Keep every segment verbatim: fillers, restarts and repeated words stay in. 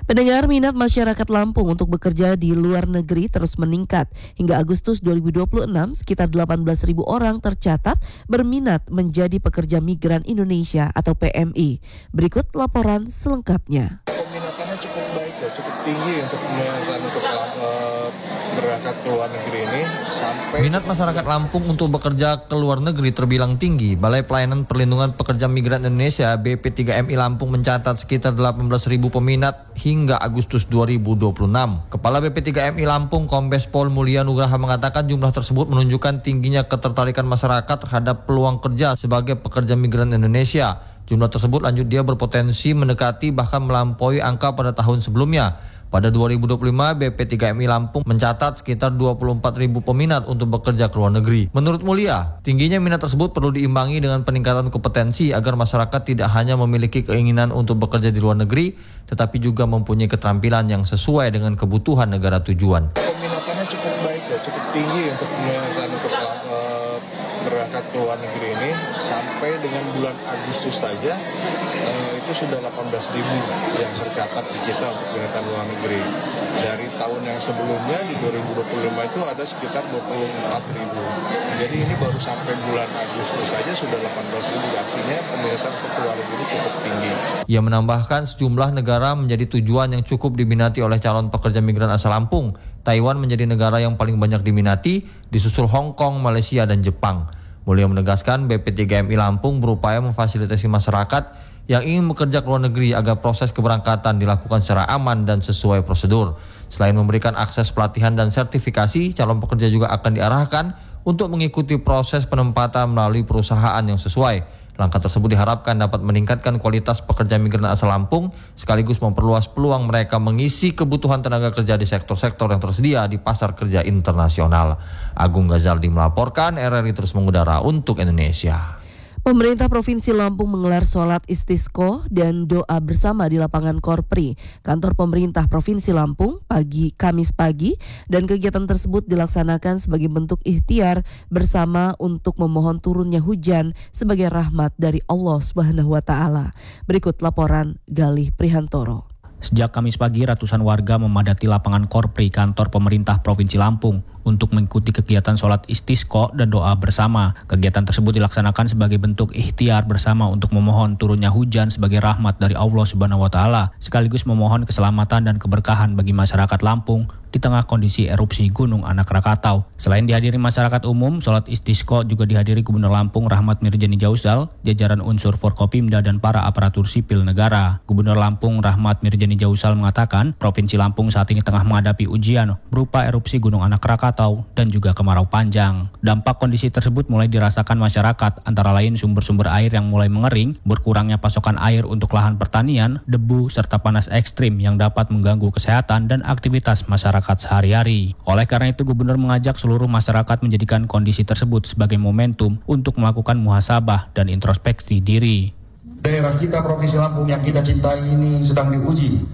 Pendengar, minat masyarakat Lampung untuk bekerja di luar negeri terus meningkat. Hingga Agustus dua ribu dua puluh enam, sekitar delapan belas ribu orang tercatat berminat menjadi pekerja migran Indonesia atau P M I. Berikut laporan selengkapnya. Peminatannya cukup baik ya, cukup tinggi untuk peminatan untuk uh, berangkat ke luar negeri ini. Sampai minat masyarakat Lampung untuk bekerja ke luar negeri terbilang tinggi. Balai Pelayanan Perlindungan Pekerja Migran Indonesia B P tiga M I Lampung mencatat sekitar delapan belas ribu peminat hingga Agustus dua ribu dua puluh enam. Kepala B P tiga M I Lampung Kombes Pol Mulia Nugraha mengatakan jumlah tersebut menunjukkan tingginya ketertarikan masyarakat terhadap peluang kerja sebagai pekerja migran Indonesia. Jumlah tersebut lanjut dia berpotensi mendekati bahkan melampaui angka pada tahun sebelumnya. Pada dua ribu dua puluh lima, B P tiga M I Lampung mencatat sekitar dua puluh empat ribu peminat untuk bekerja ke luar negeri. Menurut Mulia, tingginya minat tersebut perlu diimbangi dengan peningkatan kompetensi agar masyarakat tidak hanya memiliki keinginan untuk bekerja di luar negeri, tetapi juga mempunyai keterampilan yang sesuai dengan kebutuhan negara tujuan. Peminatannya cukup baik ya, cukup tinggi untuk peminatan untuk uh, berangkat ke luar negeri ini. Sampai dengan bulan Agustus saja uh, itu sudah delapan belas ribu yang tercatat di kita untuk peminatan luar negeri. Dari tahun yang sebelumnya di dua ribu dua puluh lima itu ada sekitar dua puluh empat ribu. Jadi ini baru sampai bulan Agustus saja sudah delapan belas ribu. Artinya peminatan untuk luar negeri cukup tinggi. Ia menambahkan sejumlah negara menjadi tujuan yang cukup diminati oleh calon pekerja migran asal Lampung. Taiwan menjadi negara yang paling banyak diminati, disusul Hong Kong, Malaysia, dan Jepang. Mulia menegaskan B P tiga M I Lampung berupaya memfasilitasi masyarakat yang ingin bekerja ke luar negeri agar proses keberangkatan dilakukan secara aman dan sesuai prosedur. Selain memberikan akses pelatihan dan sertifikasi, calon pekerja juga akan diarahkan untuk mengikuti proses penempatan melalui perusahaan yang sesuai. Langkah tersebut diharapkan dapat meningkatkan kualitas pekerja migran asal Lampung, sekaligus memperluas peluang mereka mengisi kebutuhan tenaga kerja di sektor-sektor yang tersedia di pasar kerja internasional. Agung Ghazaldi melaporkan, R R I terus mengudara untuk Indonesia. Pemerintah Provinsi Lampung menggelar sholat istisqo dan doa bersama di lapangan Korpri, kantor pemerintah Provinsi Lampung, pagi Kamis pagi, dan kegiatan tersebut dilaksanakan sebagai bentuk ikhtiar bersama untuk memohon turunnya hujan sebagai rahmat dari Allah Subhanahu wa taala. Berikut laporan Galih Prihantoro. Sejak Kamis pagi, ratusan warga memadati lapangan Korpri, kantor pemerintah Provinsi Lampung, untuk mengikuti kegiatan sholat istisqo dan doa bersama. Kegiatan tersebut dilaksanakan sebagai bentuk ikhtiar bersama untuk memohon turunnya hujan sebagai rahmat dari Allah Subhanahu wa taala, sekaligus memohon keselamatan dan keberkahan bagi masyarakat Lampung di tengah kondisi erupsi Gunung Anak Rakatau. Selain dihadiri masyarakat umum, sholat istisqo juga dihadiri Gubernur Lampung Rahmat Mirjani Jausal, jajaran unsur Forkopimda dan para aparatur sipil negara. Gubernur Lampung Rahmat Mirjani Jausal mengatakan, Provinsi Lampung saat ini tengah menghadapi ujian berupa erupsi Gunung Anak Rakatau dan juga kemarau panjang. Dampak kondisi tersebut mulai dirasakan masyarakat, antara lain sumber-sumber air yang mulai mengering, berkurangnya pasokan air untuk lahan pertanian, debu, serta panas ekstrim yang dapat mengganggu kesehatan dan aktivitas masyarakat sehari-hari. Oleh karena itu, Gubernur mengajak seluruh masyarakat menjadikan kondisi tersebut sebagai momentum untuk melakukan muhasabah dan introspeksi diri. Daerah kita Provinsi Lampung yang kita cintai ini sedang diuji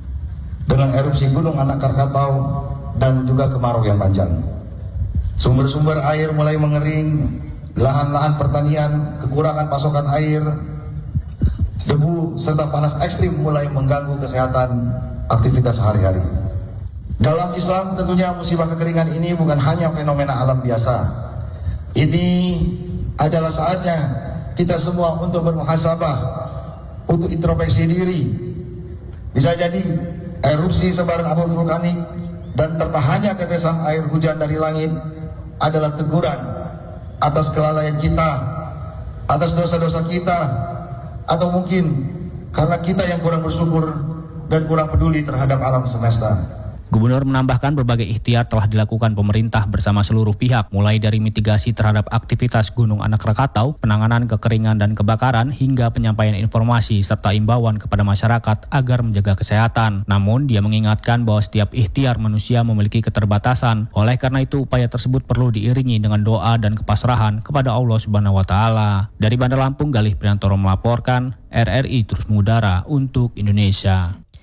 dengan erupsi Gunung Anak Rakatau dan juga kemarau yang panjang. Sumber-sumber air mulai mengering, lahan-lahan pertanian kekurangan pasokan air, debu serta panas ekstrim mulai mengganggu kesehatan aktivitas sehari-hari. Dalam Islam tentunya musibah kekeringan ini bukan hanya fenomena alam biasa. Ini adalah saatnya kita semua untuk bermuhasabah, untuk introspeksi diri. Bisa jadi erupsi sebaran abu vulkanik dan tertahannya tetesan air hujan dari langit adalah teguran atas kelalaian kita, atas dosa-dosa kita, atau mungkin karena kita yang kurang bersyukur dan kurang peduli terhadap alam semesta. Gubernur menambahkan berbagai ikhtiar telah dilakukan pemerintah bersama seluruh pihak, mulai dari mitigasi terhadap aktivitas Gunung Anak Rakatau, penanganan kekeringan dan kebakaran, hingga penyampaian informasi serta imbauan kepada masyarakat agar menjaga kesehatan. Namun, dia mengingatkan bahwa setiap ikhtiar manusia memiliki keterbatasan. Oleh karena itu, upaya tersebut perlu diiringi dengan doa dan kepasrahan kepada Allah Subhanahu wa taala. Dari Bandar Lampung, Galih Prihantoro melaporkan, R R I terus mengudara untuk Indonesia.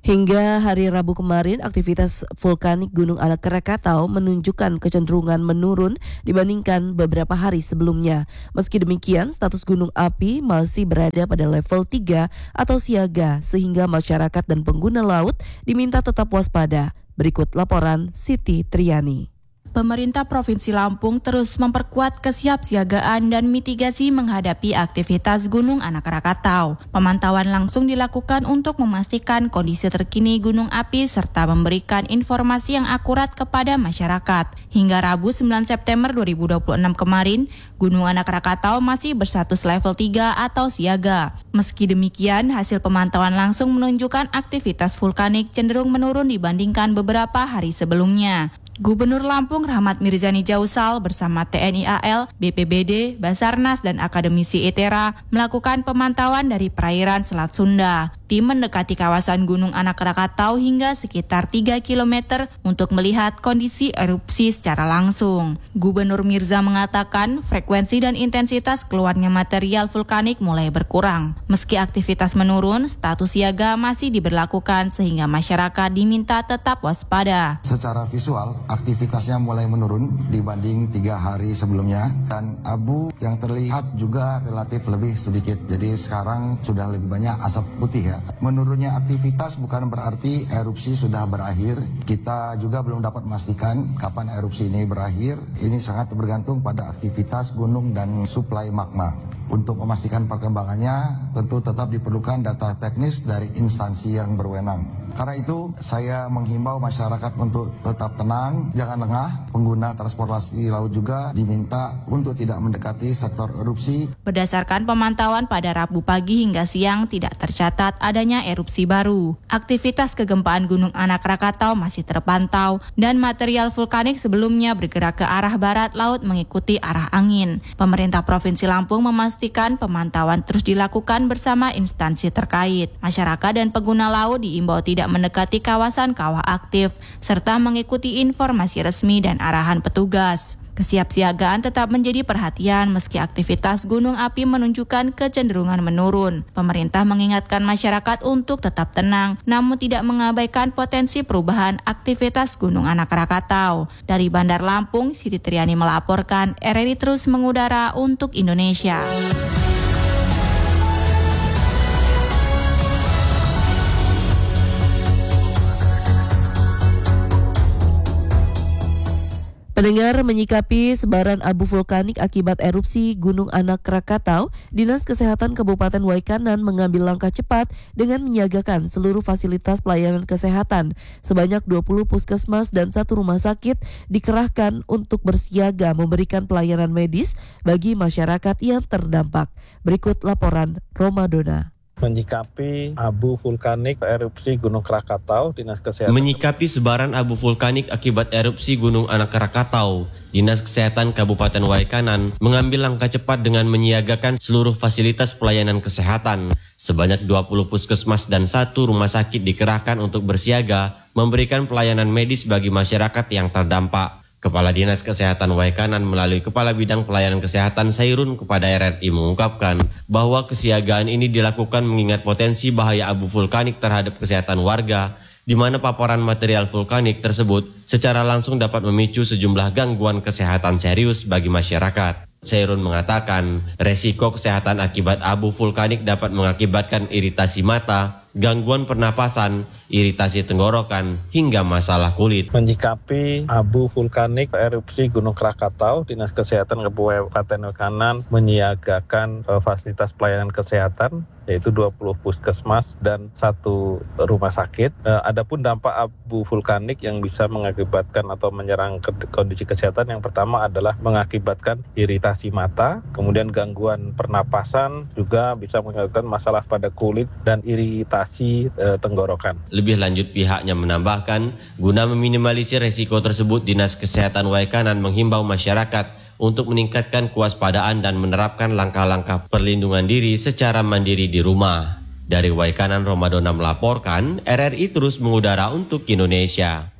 Hingga hari Rabu kemarin, aktivitas vulkanik Gunung Anak Krakatau menunjukkan kecenderungan menurun dibandingkan beberapa hari sebelumnya. Meski demikian, status gunung api masih berada pada level tiga atau siaga, sehingga masyarakat dan pengguna laut diminta tetap waspada. Berikut laporan Siti Triani. Pemerintah Provinsi Lampung terus memperkuat kesiapsiagaan dan mitigasi menghadapi aktivitas Gunung Anak Krakatau. Pemantauan langsung dilakukan untuk memastikan kondisi terkini gunung api serta memberikan informasi yang akurat kepada masyarakat. Hingga Rabu sembilan September dua ribu dua puluh enam kemarin, Gunung Anak Krakatau masih berstatus level tiga atau siaga. Meski demikian, hasil pemantauan langsung menunjukkan aktivitas vulkanik cenderung menurun dibandingkan beberapa hari sebelumnya. Gubernur Lampung Rahmat Mirzani Jausal bersama T N I A L, B P B D, Basarnas, dan Akademisi ITERA melakukan pemantauan dari perairan Selat Sunda. Tim mendekati kawasan Gunung Anak Krakatau hingga sekitar tiga kilometer untuk melihat kondisi erupsi secara langsung. Gubernur Mirza mengatakan frekuensi dan intensitas keluarnya material vulkanik mulai berkurang. Meski aktivitas menurun, status siaga masih diberlakukan sehingga masyarakat diminta tetap waspada. Secara visual, aktivitasnya mulai menurun dibanding tiga hari sebelumnya dan abu yang terlihat juga relatif lebih sedikit. Jadi sekarang sudah lebih banyak asap putih ya. Menurunnya aktivitas bukan berarti erupsi sudah berakhir. Kita juga belum dapat memastikan kapan erupsi ini berakhir. Ini sangat bergantung pada aktivitas gunung dan suplai magma. Untuk memastikan perkembangannya, tentu tetap diperlukan data teknis dari instansi yang berwenang. Karena itu, saya menghimbau masyarakat untuk tetap tenang, jangan lengah. Pengguna transportasi laut juga diminta untuk tidak mendekati sektor erupsi. Berdasarkan pemantauan pada Rabu pagi hingga siang, tidak tercatat adanya erupsi baru. Aktivitas kegempaan Gunung Anak Krakatau masih terpantau dan material vulkanik sebelumnya bergerak ke arah barat laut mengikuti arah angin. Pemerintah Provinsi Lampung memastikan pemantauan terus dilakukan bersama instansi terkait. Masyarakat dan pengguna laut diimbau tidak mendekati kawasan kawah aktif, serta mengikuti informasi resmi dan arahan petugas. Kesiapsiagaan tetap menjadi perhatian meski aktivitas gunung api menunjukkan kecenderungan menurun. Pemerintah mengingatkan masyarakat untuk tetap tenang, namun tidak mengabaikan potensi perubahan aktivitas Gunung Anak Krakatau. Dari Bandar Lampung, Siti Triani melaporkan, R R I terus mengudara untuk Indonesia. Pendengar, menyikapi sebaran abu vulkanik akibat erupsi Gunung Anak Krakatau, Dinas Kesehatan Kabupaten Waikanan mengambil langkah cepat dengan menyiagakan seluruh fasilitas pelayanan kesehatan. Sebanyak dua puluh puskesmas dan satu rumah sakit dikerahkan untuk bersiaga memberikan pelayanan medis bagi masyarakat yang terdampak. Berikut laporan Romadona. Menyikapi abu vulkanik erupsi Gunung Krakatau, Dinas Kesehatan Menyikapi sebaran abu vulkanik akibat erupsi Gunung Anak Krakatau, Dinas Kesehatan Kabupaten Waikanan mengambil langkah cepat dengan menyiagakan seluruh fasilitas pelayanan kesehatan. Sebanyak dua puluh puskesmas dan satu rumah sakit dikerahkan untuk bersiaga memberikan pelayanan medis bagi masyarakat yang terdampak. Kepala Dinas Kesehatan Waikanan melalui Kepala Bidang Pelayanan Kesehatan Sairun kepada R R I mengungkapkan bahwa kesiagaan ini dilakukan mengingat potensi bahaya abu vulkanik terhadap kesehatan warga, di mana paparan material vulkanik tersebut secara langsung dapat memicu sejumlah gangguan kesehatan serius bagi masyarakat. Sairun mengatakan resiko kesehatan akibat abu vulkanik dapat mengakibatkan iritasi mata, gangguan pernapasan, iritasi tenggorokan, hingga masalah kulit. Menyikapi abu vulkanik erupsi Gunung Krakatau, Dinas Kesehatan Kabupaten Waikanan menyiagakan uh, fasilitas pelayanan kesehatan, yaitu dua puluh puskesmas dan satu rumah sakit. Uh, adapun dampak abu vulkanik yang bisa mengakibatkan atau menyerang ke- kondisi kesehatan, yang pertama adalah mengakibatkan iritasi mata, kemudian gangguan pernapasan, juga bisa mengakibatkan masalah pada kulit dan iritasi uh, tenggorokan. Lebih lanjut, pihaknya menambahkan, guna meminimalisir resiko tersebut, Dinas Kesehatan Waikanan menghimbau masyarakat untuk meningkatkan kewaspadaan dan menerapkan langkah-langkah perlindungan diri secara mandiri di rumah. Dari Waikanan, Romadona melaporkan, R R I terus mengudara untuk Indonesia.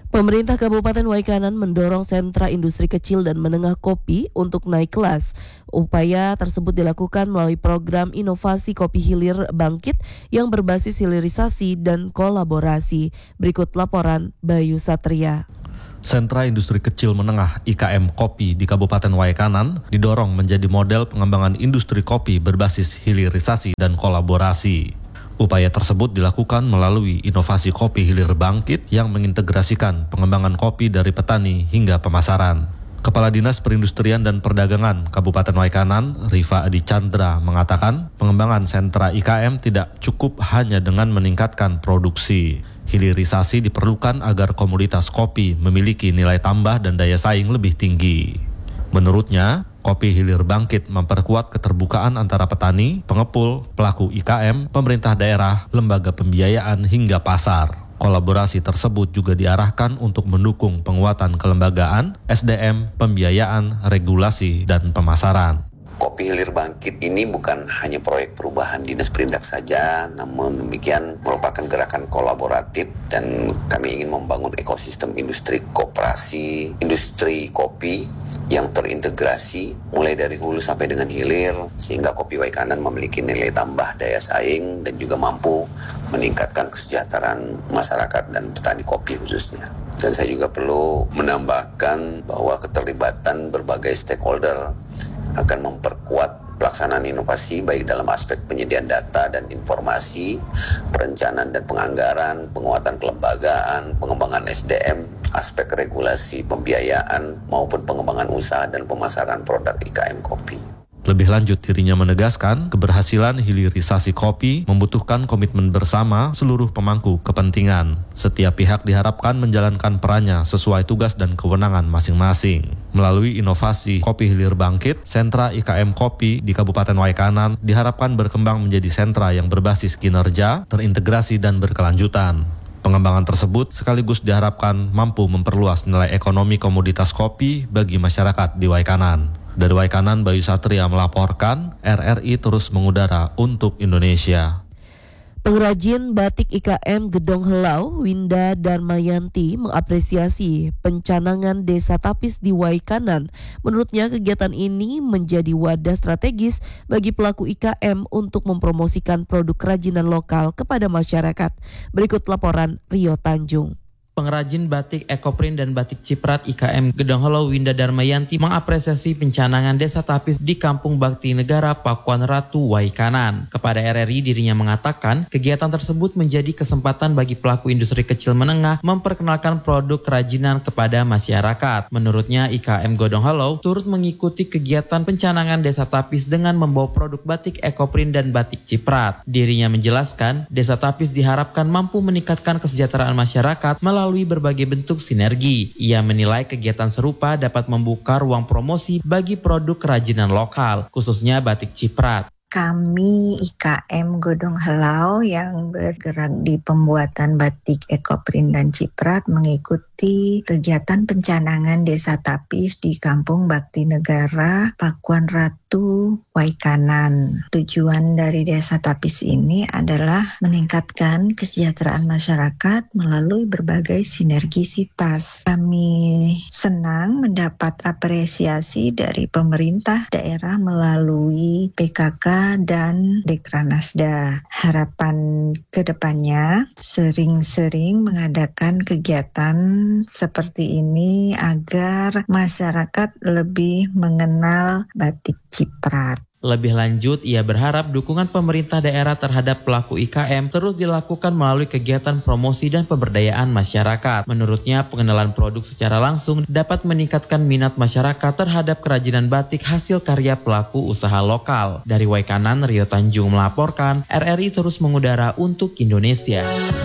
Pemerintah Kabupaten Waikanan mendorong sentra industri kecil dan menengah kopi untuk naik kelas. Upaya tersebut dilakukan melalui program inovasi kopi hilir bangkit yang berbasis hilirisasi dan kolaborasi. Berikut laporan Bayu Satria. Sentra Industri Kecil Menengah I K M Kopi di Kabupaten Waikanan didorong menjadi model pengembangan industri kopi berbasis hilirisasi dan kolaborasi. Upaya tersebut dilakukan melalui inovasi kopi hilir bangkit yang mengintegrasikan pengembangan kopi dari petani hingga pemasaran. Kepala Dinas Perindustrian dan Perdagangan Kabupaten Waikanan, Rifa Adi Chandra, mengatakan pengembangan sentra I K M tidak cukup hanya dengan meningkatkan produksi. Hilirisasi diperlukan agar komoditas kopi memiliki nilai tambah dan daya saing lebih tinggi. Menurutnya, kopi hilir bangkit memperkuat keterbukaan antara petani, pengepul, pelaku I K M, pemerintah daerah, lembaga pembiayaan hingga pasar. Kolaborasi tersebut juga diarahkan untuk mendukung penguatan kelembagaan, S D M, pembiayaan, regulasi, dan pemasaran. Kopi Hilir Bangkit ini bukan hanya proyek perubahan Dinas Perindak saja, namun demikian merupakan gerakan kolaboratif dan kami ingin membangun ekosistem industri koperasi, industri kopi yang terintegrasi mulai dari hulu sampai dengan hilir sehingga kopi Waikanan memiliki nilai tambah daya saing dan juga mampu meningkatkan kesejahteraan masyarakat dan petani kopi khususnya. Dan saya juga perlu menambahkan bahwa keterlibatan berbagai stakeholder akan memperkuat pelaksanaan inovasi baik dalam aspek penyediaan data dan informasi, perencanaan dan penganggaran, penguatan kelembagaan, pengembangan S D M, aspek regulasi pembiayaan maupun pengembangan usaha dan pemasaran produk I K M Kopi. Lebih lanjut, dirinya menegaskan keberhasilan hilirisasi kopi membutuhkan komitmen bersama seluruh pemangku kepentingan. Setiap pihak diharapkan menjalankan perannya sesuai tugas dan kewenangan masing-masing. Melalui inovasi kopi hilir bangkit, sentra I K M Kopi di Kabupaten Waikanan diharapkan berkembang menjadi sentra yang berbasis kinerja, terintegrasi dan berkelanjutan. Pengembangan tersebut sekaligus diharapkan mampu memperluas nilai ekonomi komoditas kopi bagi masyarakat di Waikanan. Dari Waikanan, Bayu Satria melaporkan, R R I terus mengudara untuk Indonesia. Pengrajin batik I K M Gedong Helau, Winda Darmayanti, mengapresiasi pencanangan Desa Tapis di Waikanan. Menurutnya, kegiatan ini menjadi wadah strategis bagi pelaku I K M untuk mempromosikan produk kerajinan lokal kepada masyarakat. Berikut laporan Rio Tanjung. Pengrajin batik ekoprint dan batik ciprat I K M Gedong Helau Winda Darmayanti mengapresiasi pencanangan Desa Tapis di Kampung Bakti Negara Pakuan Ratu Waikanan. Kepada R R I, dirinya mengatakan kegiatan tersebut menjadi kesempatan bagi pelaku industri kecil menengah memperkenalkan produk kerajinan kepada masyarakat. Menurutnya, I K M Gedong Helau turut mengikuti kegiatan pencanangan Desa Tapis dengan membawa produk batik ekoprint dan batik ciprat. Dirinya menjelaskan, Desa Tapis diharapkan mampu meningkatkan kesejahteraan masyarakat melalui melalui berbagai bentuk sinergi. Ia menilai kegiatan serupa dapat membuka ruang promosi bagi produk kerajinan lokal, khususnya batik ciprat. Kami I K M Gedong Helau yang bergerak di pembuatan batik ekoprint dan ciprat mengikuti kegiatan pencanangan Desa Tapis di Kampung Bakti Negara Pakuan Ratu Waikanan. Tujuan dari Desa Tapis ini adalah meningkatkan kesejahteraan masyarakat melalui berbagai sinergisitas. Kami senang mendapat apresiasi dari pemerintah daerah melalui P K K dan Dekranasda. Harapan kedepannya sering-sering mengadakan kegiatan seperti ini agar masyarakat lebih mengenal batik ciprat. Lebih lanjut, ia berharap dukungan pemerintah daerah terhadap pelaku I K M terus dilakukan melalui kegiatan promosi dan pemberdayaan masyarakat. Menurutnya, pengenalan produk secara langsung dapat meningkatkan minat masyarakat terhadap kerajinan batik hasil karya pelaku usaha lokal. Dari Waikanan, Rio Tanjung melaporkan, R R I terus mengudara untuk Indonesia.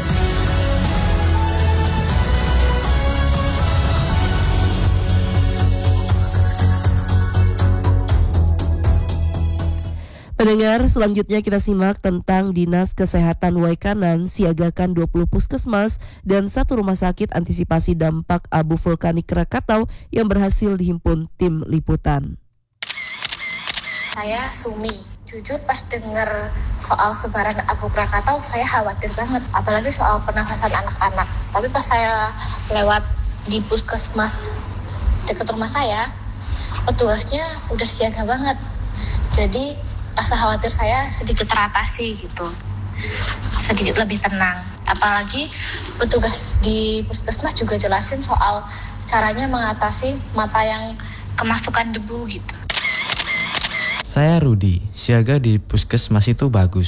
Pendengar, selanjutnya kita simak tentang Dinas Kesehatan Waikanan siagakan dua puluh puskesmas dan satu rumah sakit antisipasi dampak abu vulkanik Krakatau yang berhasil dihimpun tim liputan. Saya Sumi. Jujur pas denger soal sebaran Abu Krakatau saya khawatir banget, apalagi soal pernafasan anak-anak. Tapi pas saya lewat di puskesmas dekat rumah saya, petugasnya udah siaga banget. Jadi rasa khawatir saya sedikit teratasi gitu, sedikit lebih tenang. Apalagi petugas di puskesmas juga jelasin soal caranya mengatasi mata yang kemasukan debu gitu. Saya Rudi, siaga di puskesmas itu bagus.